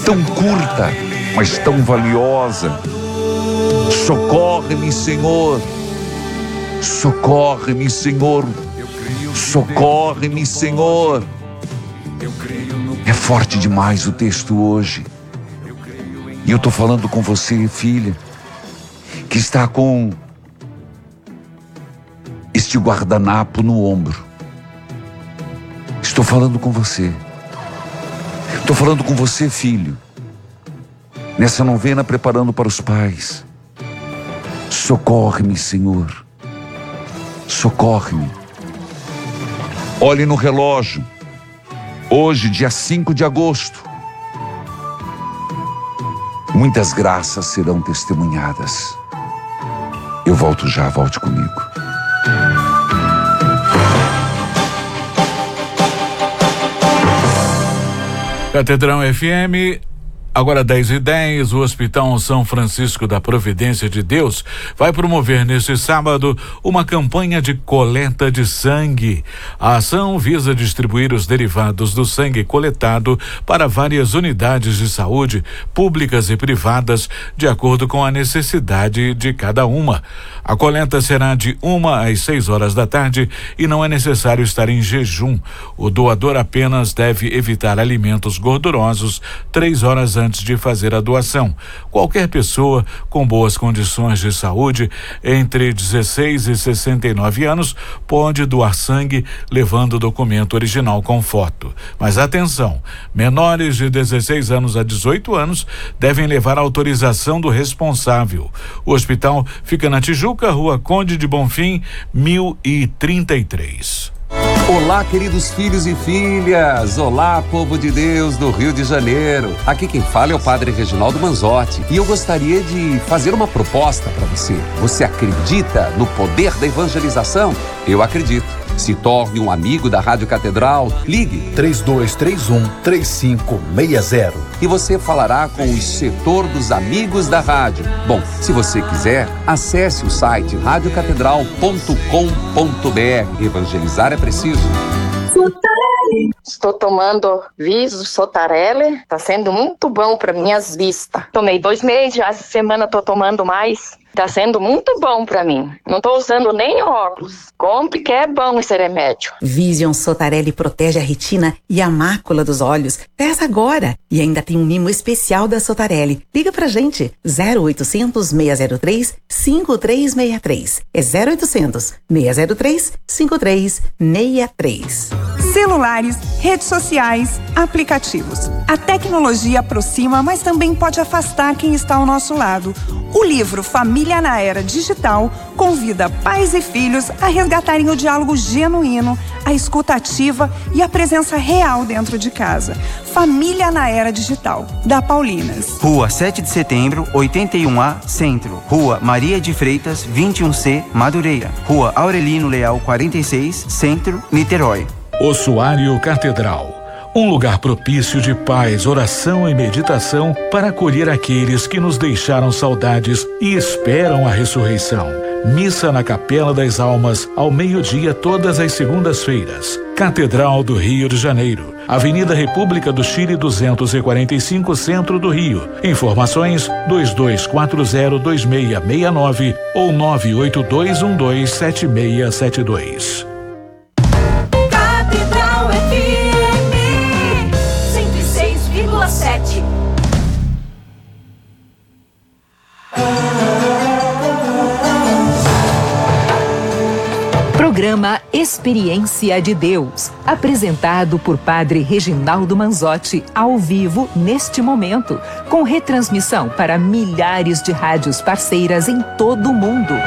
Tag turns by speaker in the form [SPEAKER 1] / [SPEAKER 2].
[SPEAKER 1] tão curta, mas tão valiosa. Socorre-me, Senhor. Socorre-me, Senhor. Socorre-me, Senhor. É forte demais o texto hoje. E eu estou falando com você, filha, que está com este guardanapo no ombro. Estou falando com você. Estou falando com você, filho, nessa novena preparando para os pais. Socorre-me, Senhor. Socorre-me. Olhe no relógio. Hoje, dia 5 de agosto. Muitas graças serão testemunhadas. Eu volto já, volte comigo.
[SPEAKER 2] Catedral FM, agora 10h10, o Hospital São Francisco da Providência de Deus vai promover neste sábado uma campanha de coleta de sangue. A ação visa distribuir os derivados do sangue coletado para várias unidades de saúde, públicas e privadas, de acordo com a necessidade de cada uma. A coleta será de 1 às 6 horas da tarde e não é necessário estar em jejum. O doador apenas deve evitar alimentos gordurosos 3 horas antes de fazer a doação. Qualquer pessoa com boas condições de saúde entre 16 e 69 anos pode doar sangue levando o documento original com foto. Mas atenção, menores de 16 anos a 18 anos devem levar a autorização do responsável. O hospital fica na Tijuca, Rua Conde de Bonfim, 1033.
[SPEAKER 3] Olá, queridos filhos e filhas. Olá, povo de Deus do Rio de Janeiro. Aqui quem fala é o Padre Reginaldo Manzotti e eu gostaria de fazer uma proposta para você. Você acredita no poder da evangelização? Eu acredito. Se torne um amigo da Rádio Catedral. Ligue
[SPEAKER 4] 3231-3560
[SPEAKER 3] e você falará com o setor dos amigos da rádio. Bom, se você quiser, acesse o site radiocatedral.com.br. Evangelizar é preciso.
[SPEAKER 5] Estou tomando Viso Sotarelli, está sendo muito bom para minhas vistas. Tomei 2 meses, já essa semana estou tomando mais. Está sendo muito bom para mim. Não estou usando nem óculos. Compre que é bom esse remédio.
[SPEAKER 6] Vision Sotarelli protege a retina e a mácula dos olhos. Peça agora. E ainda tem um mimo especial da Sotarelli. Liga pra gente. 0800 603 5363. É 0800 603 5363.
[SPEAKER 7] Celulares, redes sociais, aplicativos. A tecnologia aproxima, mas também pode afastar quem está ao nosso lado. O livro Família na Era Digital convida pais e filhos a resgatarem o diálogo genuíno, a escuta ativa e a presença real dentro de casa. Família na Era Digital, da Paulinas.
[SPEAKER 8] Rua 7 de Setembro, 81A, Centro. Rua Maria de Freitas, 21C, Madureira. Rua Aurelino Leal, 46, Centro, Niterói.
[SPEAKER 2] Ossuário Catedral. Um lugar propício de paz, oração e meditação para acolher aqueles que nos deixaram saudades e esperam a ressurreição. Missa na Capela das Almas, ao meio-dia, todas as segundas-feiras. Catedral do Rio de Janeiro. Avenida República do Chile 245, Centro do Rio. Informações 22402669 ou 982127672.
[SPEAKER 9] Programa Experiência de Deus, apresentado por Padre Reginaldo Manzotti, ao vivo neste momento, com retransmissão para milhares de rádios parceiras em todo o mundo.